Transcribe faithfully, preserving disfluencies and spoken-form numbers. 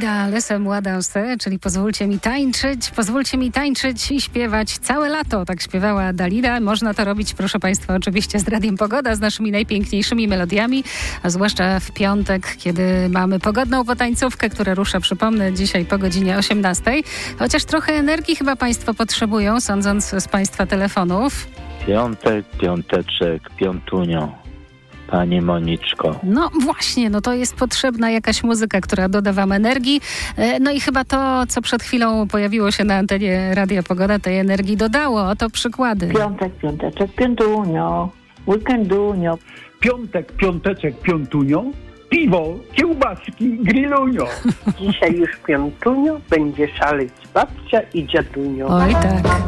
Dalida, Laissez moi danser, czyli pozwólcie mi tańczyć, pozwólcie mi tańczyć i śpiewać całe lato. Tak śpiewała Dalida. Można to robić, proszę Państwa, oczywiście z Radiem Pogoda, z naszymi najpiękniejszymi melodiami, a zwłaszcza w piątek, kiedy mamy pogodną potańcówkę, która rusza, przypomnę, dzisiaj po godzinie osiemnastej. Chociaż trochę energii chyba Państwo potrzebują, sądząc z Państwa telefonów. Piątek, piąteczek, piątunio. Pani Moniczko. No właśnie, no to jest potrzebna jakaś muzyka, która doda wam energii. No i chyba to, co przed chwilą pojawiło się na antenie Radia Pogoda, tej energii dodało. Oto przykłady. Piątek, piąteczek, piątunio, weekendunio. Piątek, piąteczek, piątunio, piwo, kiełbaski, grillunio. Dzisiaj już piątunio, będzie szaleć babcia i dziadunio. Oj tak.